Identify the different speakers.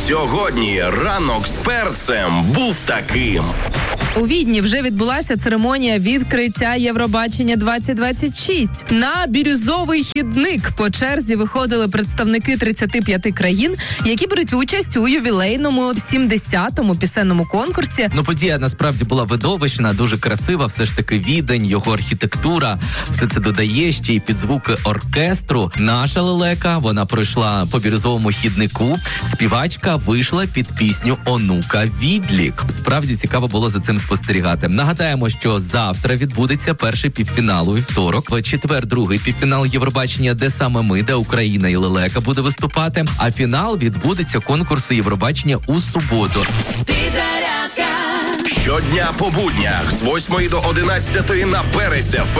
Speaker 1: Сьогодні ранок з перцем був таким.
Speaker 2: У Відні вже відбулася церемонія відкриття Євробачення 2026. На бірюзовий хідник по черзі виходили представники 35 країн, які беруть участь у ювілейному 70-му пісенному конкурсі.
Speaker 3: Подія насправді була видовищна, дуже красива, все ж таки Відень, його архітектура, все це додає ще й під звуки оркестру. Наша лелека, вона пройшла по бірюзовому хіднику, співачка вийшла під пісню «Онука Відлік». Справді цікаво було за цим спостерігати. Нагадаємо, що завтра відбудеться перший півфінал у вівторок. В четвер другий півфінал Євробачення, де саме ми, де Україна і лелека буде виступати. А фінал відбудеться конкурсу Євробачення у суботу.
Speaker 1: Щодня по буднях з 8 до 11 на Перець ФМ.